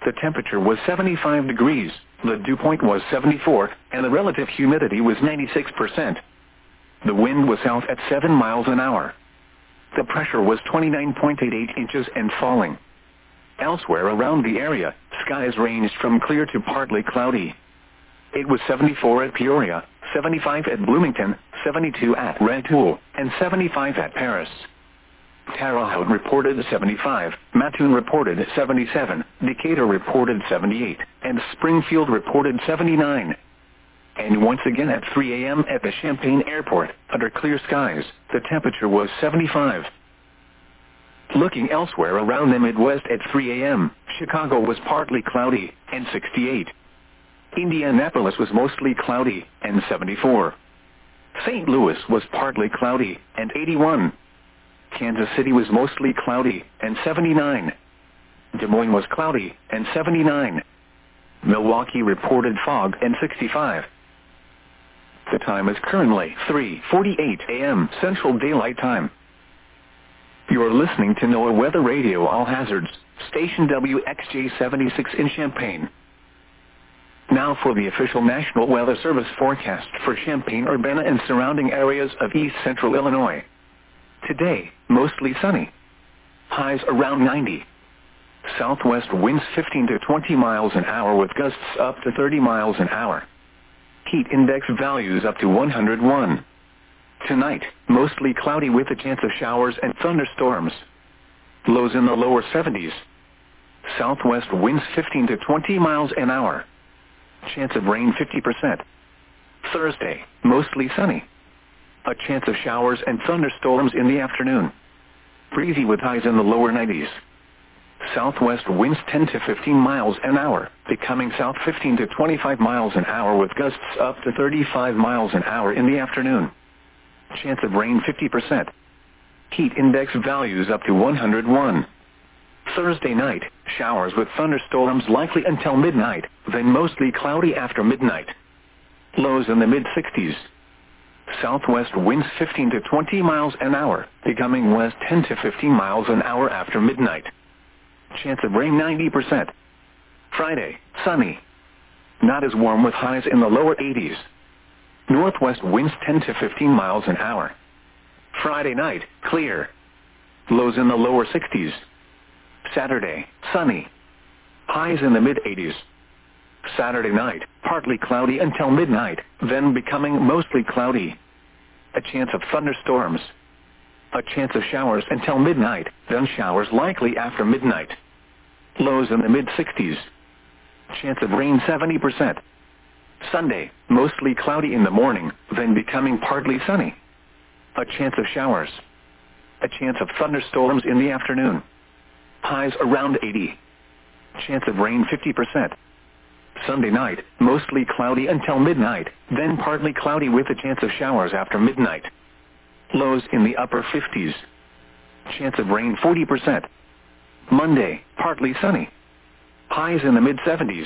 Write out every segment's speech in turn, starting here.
The temperature was 75 degrees, the dew point was 74, and the relative humidity was 96%. The wind was south at 7 miles an hour. The pressure was 29.88 inches and falling. Elsewhere around the area, skies ranged from clear to partly cloudy. It was 74 at Peoria, 75 at Bloomington, 72 at Rantoul, and 75 at Paris. Terre Haute reported 75, Mattoon reported 77, Decatur reported 78, and Springfield reported 79. And once again at 3 a.m. at the Champaign Airport, under clear skies, the temperature was 75. Looking elsewhere around the Midwest at 3 a.m., Chicago was partly cloudy, and 68. Indianapolis was mostly cloudy, and 74. St. Louis was partly cloudy, and 81. Kansas City was mostly cloudy, and 79. Des Moines was cloudy, and 79. Milwaukee reported fog, and 65. The time is currently 3:48 a.m. Central Daylight Time. You are listening to NOAA Weather Radio All Hazards, station WXJ-76 in Champaign. Now for the official National Weather Service forecast for Champaign-Urbana and surrounding areas of east central Illinois. Today, mostly sunny. Highs around 90. Southwest winds 15 to 20 miles an hour with gusts up to 30 miles an hour. Heat index values up to 101. Tonight, mostly cloudy with a chance of showers and thunderstorms. Lows in the lower 70s. Southwest winds 15 to 20 miles an hour. Chance of rain 50%. Thursday, mostly sunny. A chance of showers and thunderstorms in the afternoon. Breezy with highs in the lower 90s. Southwest winds 10 to 15 miles an hour, becoming south 15 to 25 miles an hour with gusts up to 35 miles an hour in the afternoon. Chance of rain 50%. Heat index values up to 101. Thursday night, showers with thunderstorms likely until midnight, then mostly cloudy after midnight. Lows in the mid-60s. Southwest winds 15 to 20 miles an hour, becoming west 10 to 15 miles an hour after midnight. Chance of rain 90%. Friday, sunny. Not as warm with highs in the lower 80s. Northwest winds 10 to 15 miles an hour. Friday night, clear. Lows in the lower 60s. Saturday, sunny. Highs in the mid-80s. Saturday night, partly cloudy until midnight, then becoming mostly cloudy. A chance of thunderstorms. A chance of showers until midnight, then showers likely after midnight. Lows in the mid-60s. Chance of rain 70%. Sunday, mostly cloudy in the morning, then becoming partly sunny. A chance of showers. A chance of thunderstorms in the afternoon. Highs around 80. Chance of rain 50%. Sunday night, mostly cloudy until midnight, then partly cloudy with a chance of showers after midnight. Lows in the upper 50s. Chance of rain 40%. Monday, partly sunny. Highs in the mid-70s.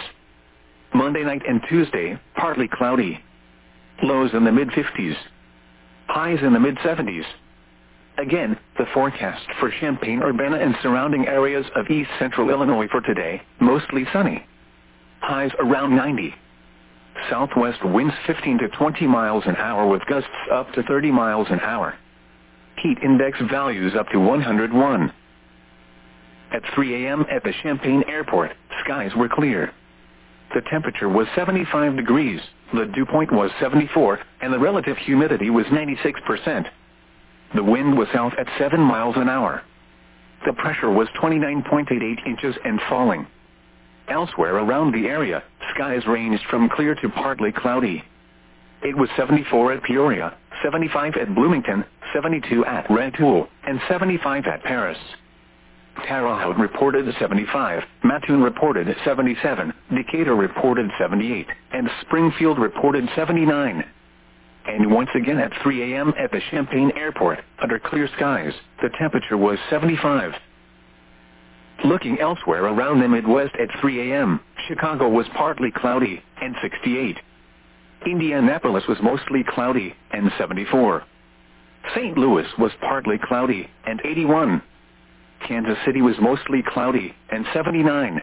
Monday night and Tuesday, partly cloudy. Lows in the mid-50s. Highs in the mid-70s. Again, the forecast for Champaign-Urbana and surrounding areas of east central Illinois for today, mostly sunny. Highs around 90. Southwest winds 15 to 20 miles an hour with gusts up to 30 miles an hour. Heat index values up to 101. At 3 a.m. at the Champaign Airport, skies were clear. The temperature was 75 degrees, the dew point was 74, and the relative humidity was 96%. The wind was south at 7 miles an hour. The pressure was 29.88 inches and falling. Elsewhere around the area, skies ranged from clear to partly cloudy. It was 74 at Peoria, 75 at Bloomington, 72 at Rantoul, and 75 at Paris. Terre Haute reported 75, Mattoon reported 77, Decatur reported 78, and Springfield reported 79. And once again at 3 a.m. at the Champaign Airport, under clear skies, the temperature was 75. Looking elsewhere around the Midwest at 3 a.m., Chicago was partly cloudy, and 68. Indianapolis was mostly cloudy, and 74. St. Louis was partly cloudy, and 81. Kansas City was mostly cloudy, and 79.